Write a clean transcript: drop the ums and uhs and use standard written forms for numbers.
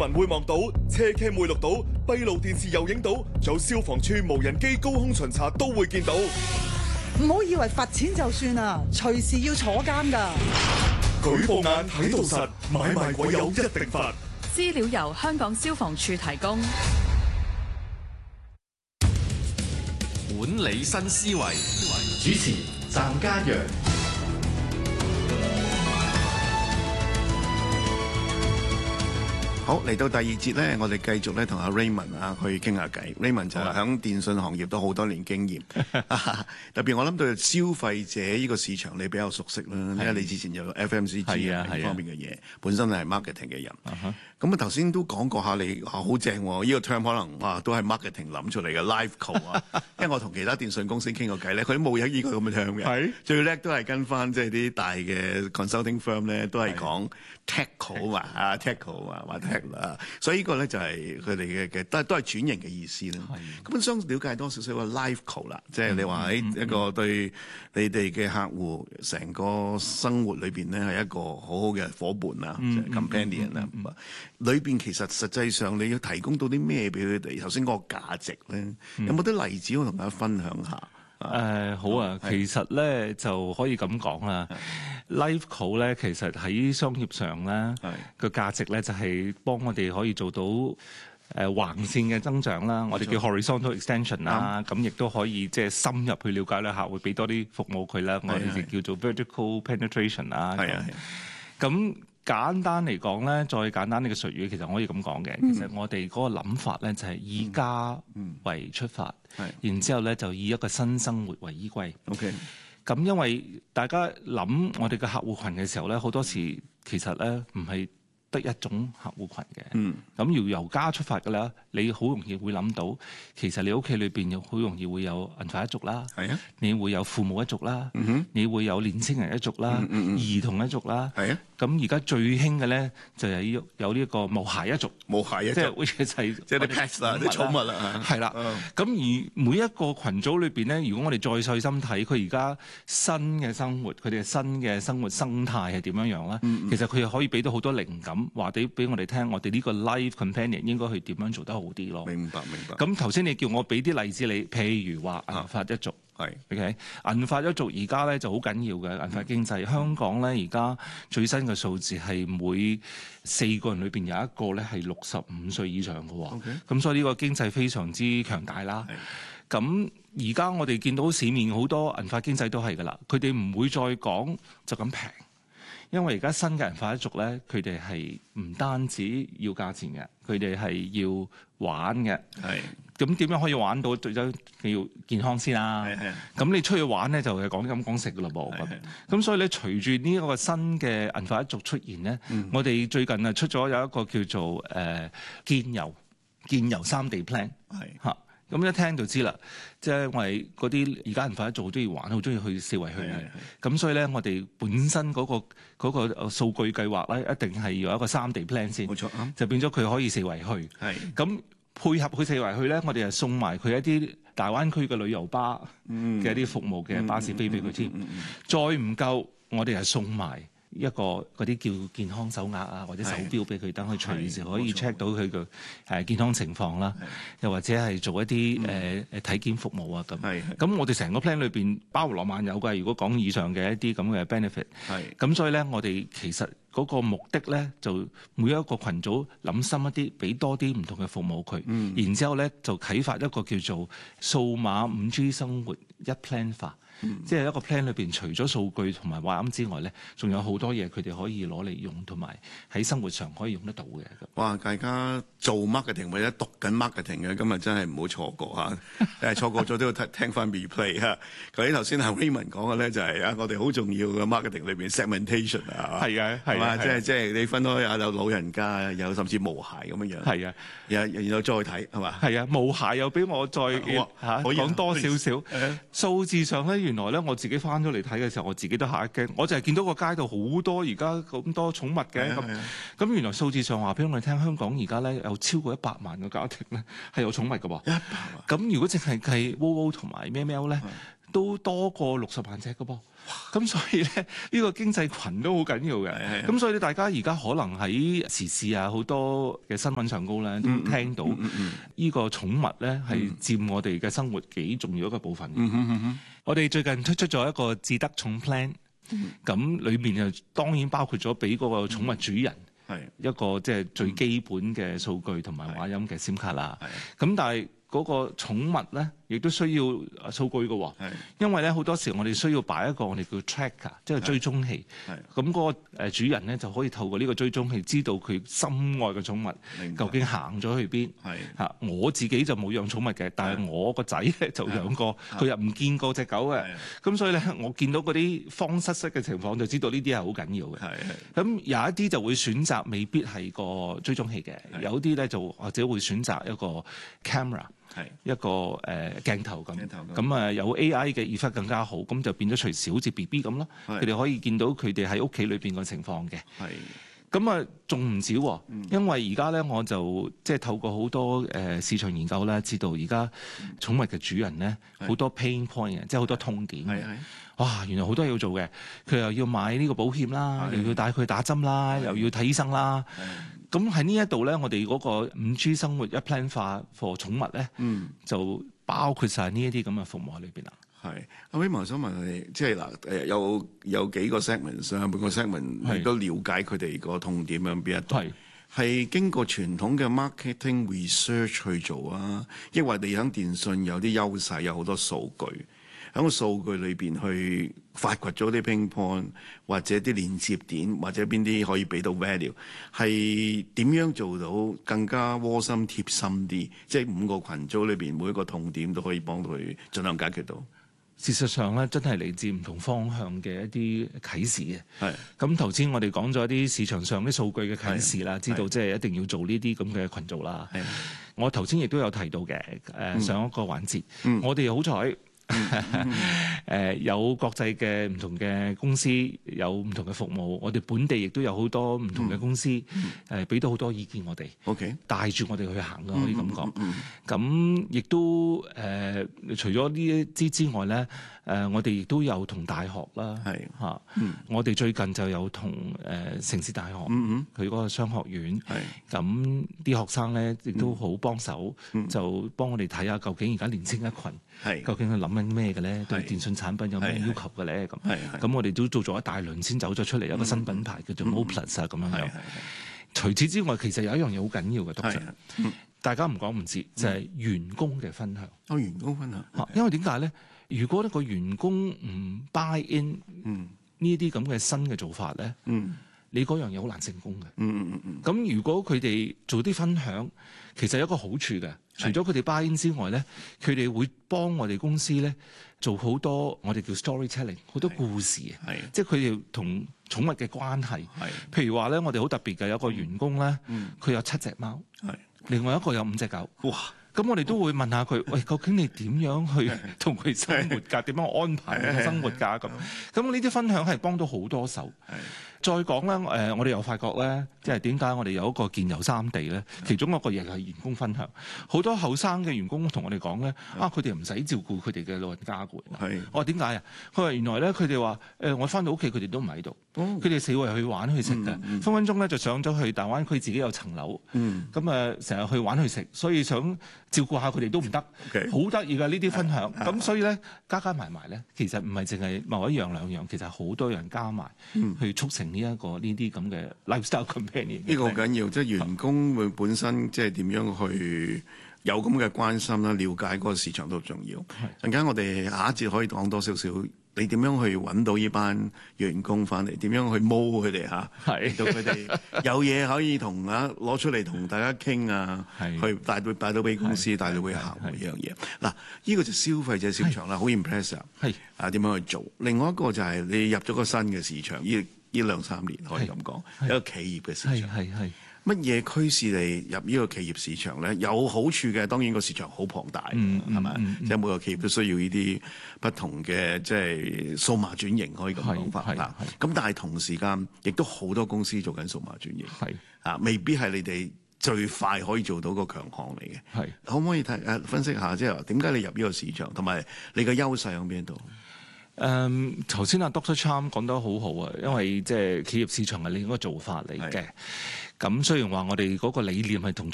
民會望到，車 cam 會錄到，閉路電視又影到，仲有消防處無人機高空巡查都會見到。 唔好以為罰錢就算啦，隨時要坐監㗎。 舉報眼睇到實，買賣鬼友一定罰。 資料由香港消防處提供。 管理新思維，主持湛家陽。 好，嚟到第二節咧，我哋繼續咧同阿 Raymond 去傾下偈。Raymond 就係響電信行業都好多年經驗，特別我諗對消費者呢個市場你比較熟悉啦，因為你之前有 FMCG 呢方面嘅嘢，本身係 marketing 嘅人。咁啊頭先都講過下你好正喎，呢個 term 可能都係 marketing 諗出嚟嘅 live call 啊，因為我同其他電信公司傾過偈咧，佢都冇有呢個咁嘅 term 嘅，最叻都係跟翻即係啲大嘅 consulting firm 咧，都係講 tech call 啊 tech call 啊或者。所以呢個咧就係佢哋嘅都係轉型嘅意思啦。咁想了解多少少個 life call 啦，即係你話喺一個對你哋嘅客戶成個生活裏邊咧係一個好好嘅伙伴啊，即係 companion 啦。裏邊其實實際上你要提供到啲咩俾佢哋？頭先嗰個價值咧，有冇啲例子可以同大家分享下？ 好啊，其實咧就可以咁講啦。Live call 咧，其實喺商業上咧個價值咧就係幫我哋可以做到橫線嘅增長啦，我哋叫 horizontal extension 啦，咁亦都可以即係深入去了解咧客戶，俾多啲服務佢啦，我哋叫做 vertical penetration 啦。咁簡單嚟講咧，再簡單啲嘅術語，其實可以咁講嘅。其實我哋嗰個諗法咧就係以家為出發，然之後咧就以一個新生活為依歸。咁因為大家諗我哋嘅客戶群嘅時候咧，好多時其實咧唔係得一種客戶群嘅。咁要由家出發嘅啦，你好容易會諗到，其實你屋企裏邊又好容易會有銀髮一族啦，你會有父母一族啦，你會有年青人一族啦，兒童一族啦。咁而家最興嘅咧就係有呢一個無孩一族，無孩一族，即係好似即係啲 pets 啦，啲寵物啦，係啦。咁而每一個群組裏邊咧，如果我哋再細心睇，佢而家新嘅生活，佢哋嘅新嘅生活生態係點樣樣咧？其實佢又可以俾到好多靈感，話俾我哋聽，我哋呢個 life companion 應該去點樣做得好啲咯。明白。咁頭先你叫我俾啲例子你，譬如話銀髮一族。OK， 銀髮一族而家咧就好緊要嘅銀髮經濟。香港咧而家最新嘅數字係每4個人裏邊有一個咧係65歲以上嘅喎。咁所以呢個經濟非常之強大啦。咁而家我哋見到市面好多銀髮經濟都係㗎啦，佢哋唔會再講就咁平，因為而家新嘅銀髮一族咧，佢哋係唔單止要價錢嘅，佢哋係要玩嘅。咁點樣可以玩到？最緊要健康先啦。咁你出去玩咧，就係講啲咁食㗎咯噃。咁所以咧，隨住呢一個新嘅銀髮一族出現咧，我哋最近出咗有一個叫做健遊3地 plan。咁一聽就知啦，即係因為嗰啲而家銀髮一族好中意玩，好中意去四圍去嘅。咁所以咧，我哋本身嗰個數據計劃咧，一定係要有一個3地 plan 先。冇錯，就變咗佢可以四圍去。咁配合佢四圍去咧，我哋就送埋佢一啲大灣區嘅旅遊巴嘅一啲服務嘅巴士飛俾佢添。再唔夠，我哋係送埋一個嗰啲叫健康手鐲啊，或者手錶俾佢，等佢隨時可以 check 到佢嘅健康情況啦。又或者係做一啲體檢服務啊咁。咁我哋成個 plan 裏邊包羅萬有嘅。如果講以上嘅一啲咁嘅 benefit，咁所以咧，我哋其實嗰個目的咧，就每一個群組諗深一啲，俾多啲唔同嘅服務佢，然之後咧就啟發一個叫做數碼5G 生活一 plan 化。即係一個 plan 裏邊，除咗數據同埋話音之外咧，仲有好多嘢佢哋可以攞嚟用，同埋喺生活上可以用得到嘅。 哇！大家做 marketing 或者讀緊 marketing 嘅，今日真係唔好錯過嚇。錯過咗都要聽翻 replay 嚇。頭先阿 Raymond 講嘅咧就係我哋好重要嘅 marketing 裏邊 segmentation 啊。係嘛？即係你分開有老人家，有甚至無孩咁樣樣。然後再睇係嘛？ 無孩又俾我再講多少少數字上咧。原來咧，我自己翻咗嚟睇嘅時候，我自己都嚇一驚。我就係見到個街道好多而家咁多寵物嘅咁。原來數字上話俾我哋聽，香港而家咧有超過100萬個家庭咧係有寵物嘅喎。100萬。咁如果淨係計 WOWO 同埋喵喵咧， 都多過60萬隻㗎噃。咁所以咧，呢個經濟群都好緊要嘅。咁所以大家而家可能喺時事啊，好多嘅新聞上高咧，都聽到呢個寵物咧係佔我哋嘅生活幾重要一個部分。我哋最近推出咗一個智得寵 plan，咁裏面就當然包括咗俾嗰個寵物主人一個即係最基本嘅數據同埋話音嘅 SIM 卡啦。咁但係嗰個寵物咧，亦都需要數據嘅喎。因為咧好多時我哋需要擺一個我哋叫 tracker，即係追蹤器。咁嗰個主人咧就可以透過呢個追蹤器知道佢心愛嘅寵物究竟行咗去邊。我自己就冇養寵物嘅，但係我個仔咧就養過，佢又唔見過隻狗嘅。咁所以咧，我見到嗰啲荒失失嘅情況，就知道呢啲係好緊要嘅。咁有一啲就會選擇未必係個追蹤器嘅，有啲咧就或者會選擇一個 camera。一個鏡頭咁，咁啊有 AI 嘅 effect 更加好，咁就變咗隨時好似 BB 咁咯。佢哋可以見到佢哋喺屋企裏邊個情況嘅。咁啊仲唔少喎，因為而家咧我就即係透過好多市場研究咧，知道而家寵物嘅主人咧好多 pain point 嘅，即係好多痛點嘅。哇！原來好多嘢要做嘅，佢又要買呢個保險啦，又要帶佢打針啦，又要睇醫生啦。咁喺呢一度咧，我哋嗰個5G 生活一 plan 化 for 寵物咧，就包括晒呢一啲咁嘅服務喺裏邊啦。 阿 Raymond 想問你，即係嗱有幾個 segment 每個 segment 都了解佢哋個痛點喺邊一度。係經過傳統嘅 marketing research 去做啊，抑或你喺電訊有啲優勢，有好多數據。喺個數據裏邊去發掘咗啲 pain point，或者啲連接點，或者邊啲可以俾到 value， 係點樣做到更加窩心貼心啲？即係5個群組裏邊每一個痛點都可以幫到佢盡量解決到。 事實上咧，真係嚟自唔同方向嘅一啲啟示嘅。咁頭先我哋講咗一啲市場上啲數據嘅啟示啦，知道即係一定要做呢啲咁嘅群組啦。我頭先亦都有提到嘅，上一個環節，我哋好彩。有國際嘅唔同嘅公司，有唔同嘅服務，我哋本地亦都有好多唔同嘅公司，俾到好多意見我哋，帶住我哋去行咯，可以咁講。咁亦都除咗呢一啲之外咧，我哋亦都有同大學啦，我哋最近就有同城市大學，佢嗰個商學院，咁啲學生咧亦都好幫手，就幫我哋睇下究竟而家年青一群，究竟佢諗緊咩嘅咧？對電訊產品有咩要求嘅咧？咁我哋都做咗一大輪先走咗出嚟，一個新品牌叫做 MoPlus 啊咁樣樣。除此之外，其實有一樣嘢好緊要嘅，董事，大家唔講唔知，就係員工嘅分享。 員工分享，因為點解咧？如果呢個員工唔 buy in 呢啲咁嘅新嘅做法咧，你嗰樣嘢好難成功嘅。咁如果佢哋做啲分享，其實有一個好處嘅。除咗佢哋 buy in 之外咧，佢哋會幫我哋公司咧做好多我哋叫 storytelling， 好多故事，即係佢哋同寵物嘅關係。譬如話咧，我哋好特別嘅有個員工咧，佢有7隻貓，另外一個有5隻狗。哇！咁我哋都會問下佢，喂，究竟你點樣去同佢生活㗎？點樣安排佢生活㗎？咁呢啲分享係幫到好多手。再講咧，我哋又發覺咧，即係點解我哋有一個健遊3地咧？其中一個亦係員工分享。好多後生嘅員工同我哋講咧，佢哋唔使照顧佢哋嘅老人家嘅。我話點解啊？佢話原來咧，佢哋話我翻到屋企佢哋都唔喺度，佢哋四圍去玩去食嘅，分分鐘咧就上咗去大灣區自己有層樓，咁成日去玩去食，所以想照顧下佢哋都唔得，好得意㗎呢啲分享。咁所以咧加埋咧，其實唔係淨係某一樣兩樣，其實好多樣加埋去促成呢啲咁嘅 lifestyle companion。呢個好緊要，即係員工會本身即係點樣去有咁嘅關心啦，了解嗰個市場都重要。陣間我哋下一節可以講多少少，你點樣去揾到呢班員工翻嚟，點樣去摸佢哋嚇，令到佢哋有嘢可以同攞出嚟同大家傾啊，去帶到俾公司，帶到俾客戶呢樣嘢。嗱，呢個就消費者市場啦，好 impressive。點樣去做？另外一個就係你入咗個新嘅市場，呢2-3年可以咁講，一個企業嘅市場。乜嘢驅使你入呢個企業市場咧？有好處嘅，當然個市場好龐大，係咪？即係每個企業都需要呢啲不同嘅即係數碼轉型，可以咁講法啦。咁但係同時間亦都好多公司做緊數碼轉型，未必係你哋最快可以做到個強項嚟嘅。 係可唔可以分析下，即係點解你入呢個市場，同埋你嘅優勢喺邊度？ 頭先阿 Dr. Cham 講得好好啊，因為即係企業市場係另一個做法嚟嘅。咁雖然話我哋嗰個理念係同